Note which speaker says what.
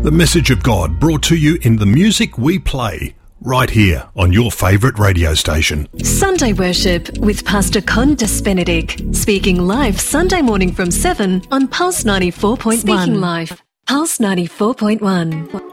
Speaker 1: The message of God brought to you in the music we play, right here on your favourite radio station.
Speaker 2: Sunday Worship with Pastor Con Benedict, speaking live Sunday morning from 7 on Pulse 94.1. Speaking live, Pulse 94.1.